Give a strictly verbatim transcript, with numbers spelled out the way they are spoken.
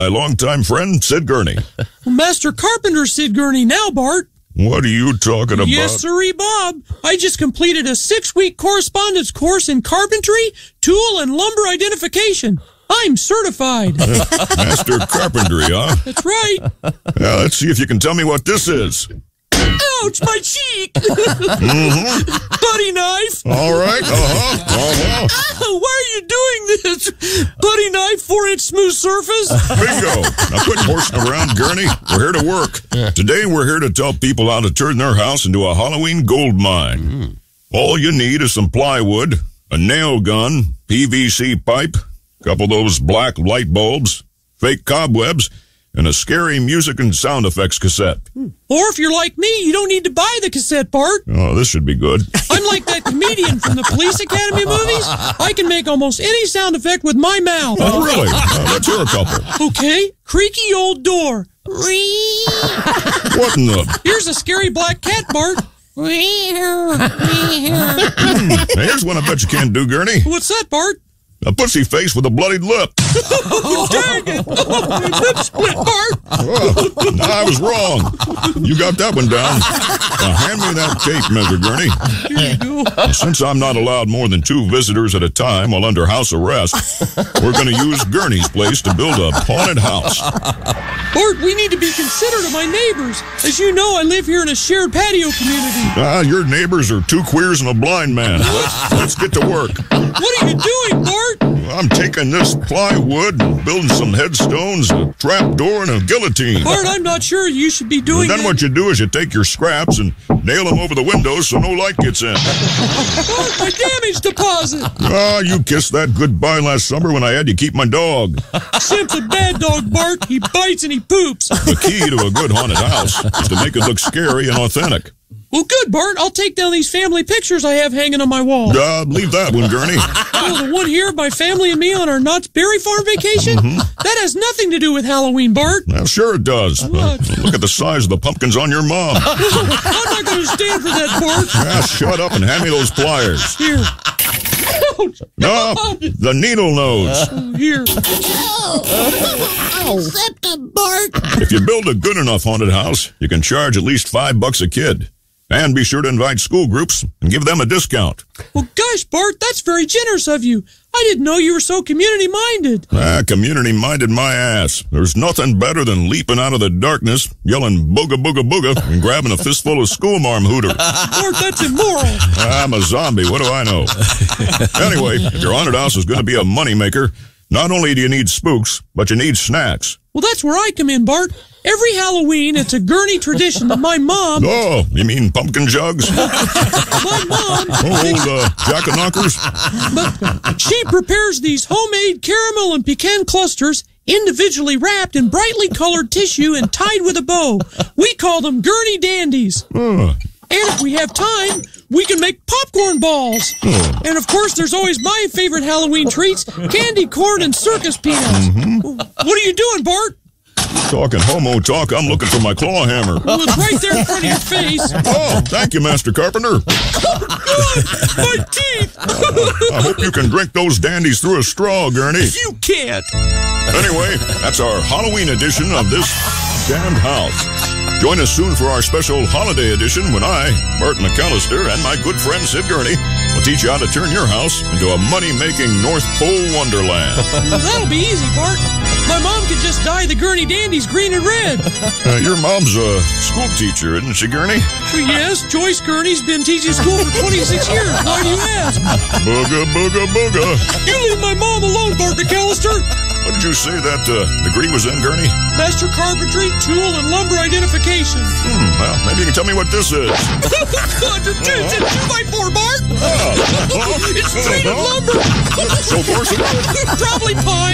my longtime friend, Sid Gurney. Master Carpenter Sid Gurney now, Bart. What are you talking about? Yes, sirree, Bob. I just completed a six-week correspondence course in carpentry, tool, and lumber identification. I'm certified. Master Carpentry, huh? That's right. Now, let's see if you can tell me what this is. Ouch, my cheek. Mm-hmm. Buddy knife. All right. Uh-huh. Uh-huh. Ow, why are you doing this? Buddy knife, four-inch smooth surface. Bingo. Now quit horsing around, Gurney. We're here to work. Today we're here to tell people how to turn their house into a Halloween gold mine. Mm. All you need is some plywood, a nail gun, P V C pipe, a couple of those black light bulbs, fake cobwebs, and a scary music and sound effects cassette. Or if you're like me, you don't need to buy the cassette, Bart. Oh, this should be good. I'm like that comedian from the Police Academy movies. I can make almost any sound effect with my mouth. Oh, really? Uh, let's hear a couple. Okay. Creaky old door. What in the... Here's a scary black cat, Bart. hmm, here's one I bet you can't do, Gurney. What's that, Bart? A pussy face with a bloodied lip. Oh, dang it. Oh, my lip split, Bart. Oh, no, I was wrong. You got that one down. Now, hand me that tape measure, Gurney. Here you go. Now, since I'm not allowed more than two visitors at a time while under house arrest, we're going to use Gurney's place to build a haunted house. Bart, we need to be considerate of my neighbors. As you know, I live here in a shared patio community. Ah, your neighbors are two queers and a blind man. Let's, let's get to work. What are you doing, Bart? I'm taking this plywood and building some headstones, a trap door, and a guillotine. Bart, I'm not sure you should be doing And then that. what you do is you take your scraps and nail them over the windows so no light gets in. Bart, my damage deposit. Ah, you kissed that goodbye last summer when I had you keep my dog. Simp's a bad dog, Bart. He bites and he poops. The key to a good haunted house is to make it look scary and authentic. Well, good, Bart. I'll take down these family pictures I have hanging on my wall. Uh, leave that one, Gurney. Oh, the one here of my family and me on our Knott's Berry Farm vacation? Mm-hmm. That has nothing to do with Halloween, Bart. Well, sure it does. Uh, look at the size of the pumpkins on your mom. I'm not going to stand for that, Bart. Ah, shut up and hand me those pliers. Here. Ouch. No, the needle nose. Oh, here. Except a Bart. If you build a good enough haunted house, you can charge at least five bucks a kid. And be sure to invite school groups and give them a discount. Well, gosh, Bart, that's very generous of you. I didn't know you were so community-minded. Ah, community-minded my ass. There's nothing better than leaping out of the darkness, yelling booga booga booga, and grabbing a fistful of schoolmarm hooters. Bart, that's immoral. I'm a zombie. What do I know? Anyway, if your haunted house is going to be a moneymaker, not only do you need spooks, but you need snacks. Well, that's where I come in, Bart. Every Halloween, it's a Gurney tradition that my mom... Oh, you mean pumpkin jugs? My mom... Oh, old uh, jack-o'-knockers? But she prepares these homemade caramel and pecan clusters individually wrapped in brightly colored tissue and tied with a bow. We call them Gurney Dandies. Uh. And if we have time, we can make popcorn balls. Oh. And of course, there's always my favorite Halloween treats, candy corn and circus peanuts. Mm-hmm. What are you doing, Bart? Talking homo talk, I'm looking for my claw hammer. Well, it's right there in front of your face. Oh, thank you, Master Carpenter. My teeth! Uh, I hope you can drink those dandies through a straw, Gurney. You can't. Anyway, that's our Halloween edition of this damned house. Join us soon for our special holiday edition when I, Bart McAllister, and my good friend Sid Gurney will teach you how to turn your house into a money-making North Pole wonderland. Well, that'll be easy, Bart. My mom could just dye the Gurney Dandies green and red. Uh, your mom's a school teacher, isn't she, Gurney? Well, yes, Joyce Gurney's been teaching school for twenty-six years. Why do you ask? Booga, booga, booga. You leave my mom alone, Bart McAllister. What did you say that uh, degree was in, Gurney? Master Carpentry, Tool, and Lumber Identification. Hmm, well, maybe you can tell me what this is. It's a two by four, Bart. Oh. It's treated lumber. So forcible. Probably pine.